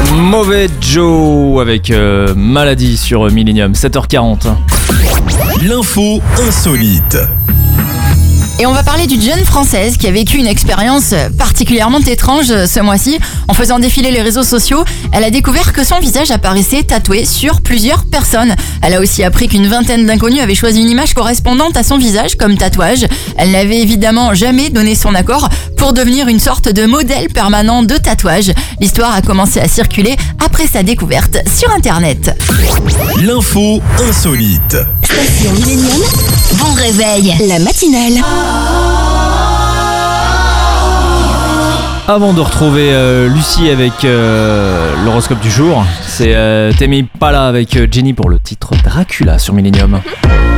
Mauvais Joe avec Maladie sur Millennium, 7h40. L'info insolite. Et on va parler d'une jeune Française qui a vécu une expérience particulièrement étrange ce mois-ci. En faisant défiler les réseaux sociaux, elle a découvert que son visage apparaissait tatoué sur plusieurs personnes. Elle a aussi appris qu'une vingtaine d'inconnus avaient choisi une image correspondante à son visage comme tatouage. Elle n'avait évidemment jamais donné son accord pour devenir une sorte de modèle permanent de tatouage. L'histoire a commencé à circuler après sa découverte sur Internet. L'info insolite. Station Millennium, bon réveil, la matinale. Avant de retrouver Lucie avec l'horoscope du jour, c'est Temi Pala avec Jenny pour le titre Dracula sur Millennium.